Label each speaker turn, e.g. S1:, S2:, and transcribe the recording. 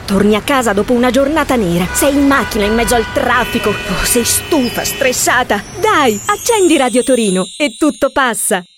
S1: Torni a casa dopo una giornata nera. Sei in macchina in mezzo al traffico. Oh, sei stufa, stressata. Dai, accendi Radio Torino e tutto passa.